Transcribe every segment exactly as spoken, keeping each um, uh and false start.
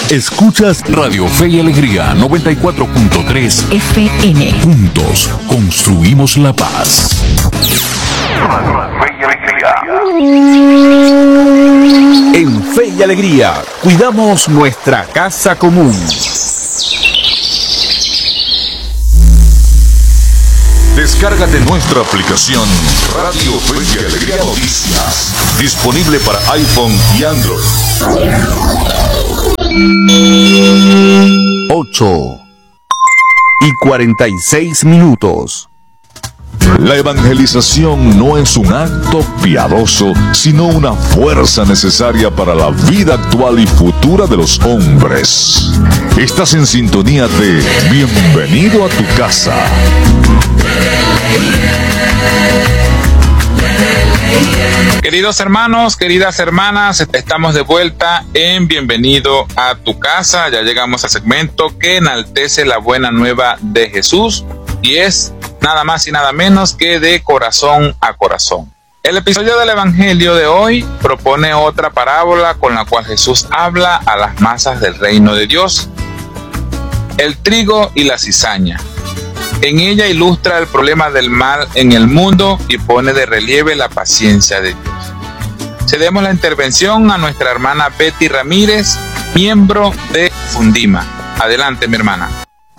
Escuchas Radio Fe y Alegría noventa y cuatro punto tres F M. Juntos construimos la paz. En Fe y Alegría cuidamos nuestra casa común. Descárgate nuestra aplicación Radio Fe y Alegría Noticias, disponible para iPhone y Android. ocho y cuarenta y seis minutos. La evangelización no es un acto piadoso, sino una fuerza necesaria para la vida actual y futura de los hombres. Estás en sintonía de Bienvenido a tu casa. Queridos hermanos, queridas hermanas, estamos de vuelta en Bienvenido a tu casa. Ya llegamos al segmento que enaltece la buena nueva de Jesús y es nada más y nada menos que de corazón a corazón. El episodio del Evangelio de hoy propone otra parábola con la cual Jesús habla a las masas del reino de Dios. El trigo y la cizaña. En ella ilustra el problema del mal en el mundo y pone de relieve la paciencia de Dios. Cedemos la intervención a nuestra hermana Betty Ramírez, miembro de Fundima. Adelante, mi hermana.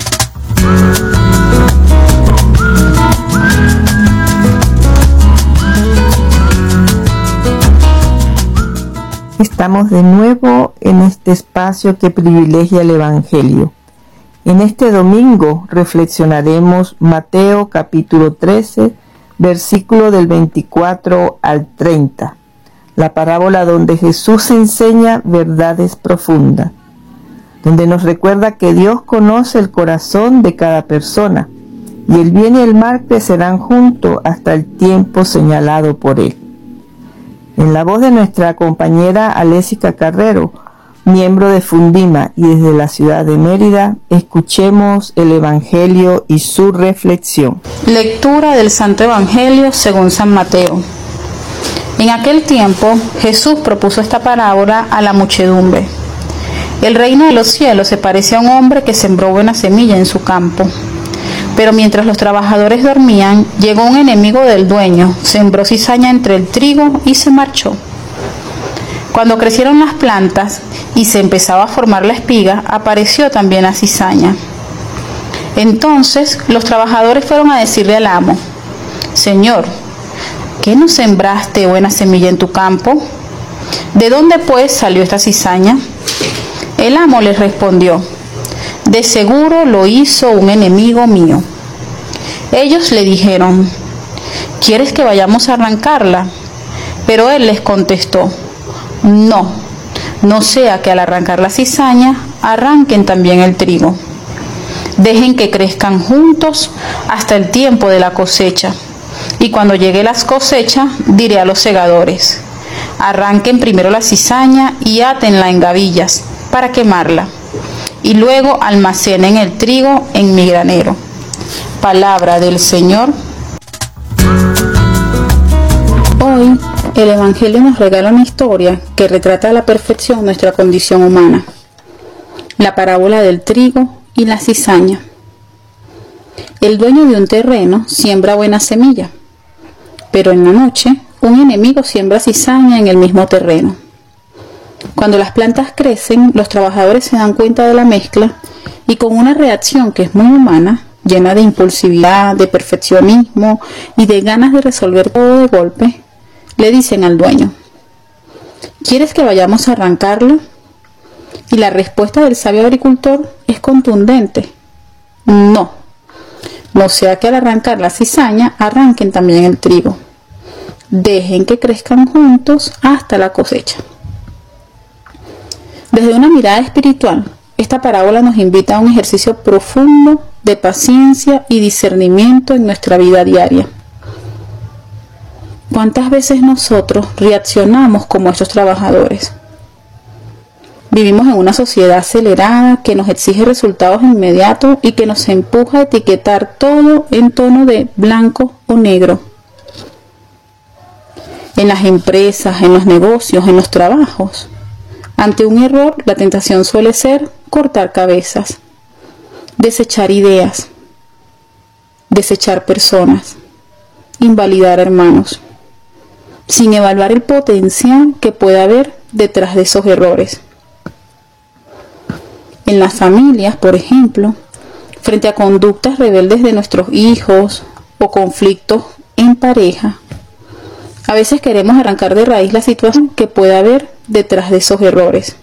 Estamos de nuevo en este espacio que privilegia el Evangelio. En este domingo reflexionaremos Mateo capítulo trece, versículo del veinticuatro al treinta, la parábola donde Jesús enseña verdades profundas, donde nos recuerda que Dios conoce el corazón de cada persona y el bien y el mal crecerán juntos hasta el tiempo señalado por Él. En la voz de nuestra compañera Alésica Carrero, miembro de Fundima y desde la ciudad de Mérida, escuchemos el Evangelio y su reflexión. Lectura del Santo Evangelio según San Mateo. En aquel tiempo, Jesús propuso esta parábola a la muchedumbre. El reino de los cielos se parece a un hombre que sembró buena semilla en su campo. Pero mientras los trabajadores dormían, llegó un enemigo del dueño, sembró cizaña entre el trigo y se marchó. Cuando crecieron las plantas y se empezaba a formar la espiga, apareció también la cizaña. Entonces los trabajadores fueron a decirle al amo: Señor, ¿qué no sembraste buena semilla en tu campo? ¿De dónde pues salió esta cizaña? El amo les respondió: de seguro lo hizo un enemigo mío. Ellos le dijeron: ¿quieres que vayamos a arrancarla? Pero él les contestó: no, no sea que al arrancar la cizaña arranquen también el trigo. Dejen que crezcan juntos hasta el tiempo de la cosecha. Y cuando llegue la cosecha, diré a los segadores: arranquen primero la cizaña y átenla en gavillas para quemarla, y luego almacenen el trigo en mi granero. Palabra del Señor. Hoy el Evangelio nos regala una historia que retrata a la perfección nuestra condición humana. La parábola del trigo y la cizaña. El dueño de un terreno siembra buena semilla, pero en la noche un enemigo siembra cizaña en el mismo terreno. Cuando las plantas crecen, los trabajadores se dan cuenta de la mezcla y con una reacción que es muy humana, llena de impulsividad, de perfeccionismo y de ganas de resolver todo de golpe, le dicen al dueño: ¿quieres que vayamos a arrancarlo? Y la respuesta del sabio agricultor es contundente: no, no sea que al arrancar la cizaña arranquen también el trigo. Dejen que crezcan juntos hasta la cosecha. Desde una mirada espiritual, esta parábola nos invita a un ejercicio profundo de paciencia y discernimiento en nuestra vida diaria. ¿Cuántas veces nosotros reaccionamos como estos trabajadores? Vivimos en una sociedad acelerada que nos exige resultados inmediatos y que nos empuja a etiquetar todo en tono de blanco o negro. En las empresas, en los negocios, en los trabajos, Ante un error, la tentación suele ser cortar cabezas, desechar ideas, desechar personas, invalidar hermanos, sin evaluar el potencial que puede haber detrás de esos errores. En las familias, por ejemplo, frente a conductas rebeldes de nuestros hijos o conflictos en pareja, a veces queremos arrancar de raíz la situación que puede haber detrás de esos errores.